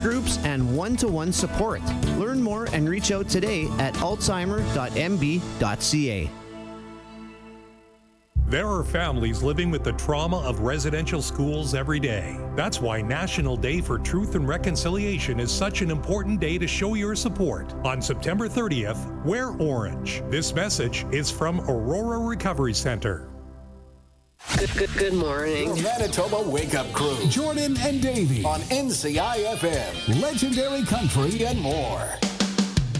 groups, and one-to-one support. Learn more and reach out today at alzheimer.mb.ca. There are families living with the trauma of residential schools every day. That's why National Day for Truth and Reconciliation is such an important day to show your support. On September 30th, wear orange. This message is from Aurora Recovery Center. Good morning. Your Manitoba Wake Up Crew. Jordan and Davey on NCI FM. Legendary Country and more.